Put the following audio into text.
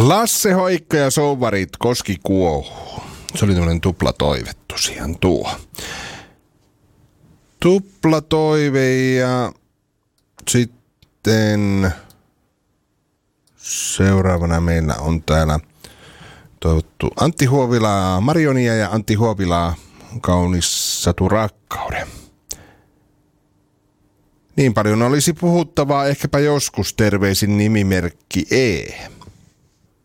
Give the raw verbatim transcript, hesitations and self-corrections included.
Lasse Hoikka ja Souvarit, Koski kuohuu. Se oli tämmönen tuplatoive tosiaan tuo. Tuplatoive ja sitten seuraavana meillä on täällä toivottu Antti Huovilaa, Marionia ja Antti Huovilaa, kaunis satu rakkauden. Niin paljon olisi puhuttavaa, ehkäpä joskus, terveisin nimimerkki E.